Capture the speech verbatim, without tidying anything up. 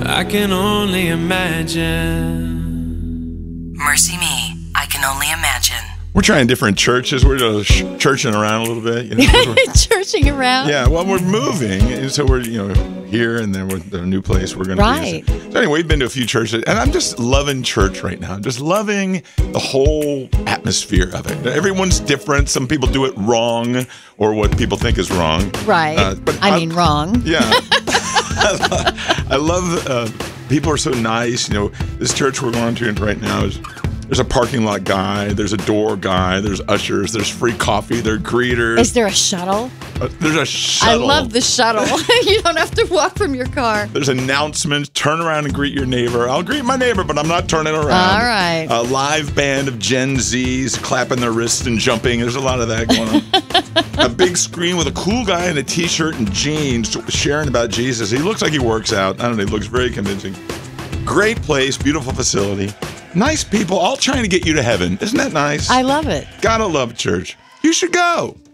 I can only imagine. Mercy me, I can only imagine. We're trying different churches. We're just churching around a little bit. You know, churching around? Yeah, well, we're moving. And so we're, you know, here and then we're at a new place we're going right. to be. So anyway, we've been to a few churches, and I'm just loving church right now. Just loving the whole atmosphere of it. Everyone's different. Some people do it wrong or what people think is wrong. Right. Uh, but I, I mean wrong. Yeah. I love uh, people are so nice. You know, this church we're going to right now is there's a parking lot guy, there's a door guy, there's ushers, there's free coffee, there are greeters. Is there a shuttle? Uh, there's a shuttle. I love the shuttle. You don't have to walk from your car. There's announcements. Turn around and greet your neighbor. I'll greet my neighbor, but I'm not turning around. All right. A live band of Gen Zs clapping their wrists and jumping. There's a lot of that going on. A big screen with a cool guy in a t-shirt and jeans sharing about Jesus. He looks like he works out. I don't know. He looks very convincing. Great place, beautiful facility. Nice people, all trying to get you to heaven. Isn't that nice? I love it. Gotta love church. You should go.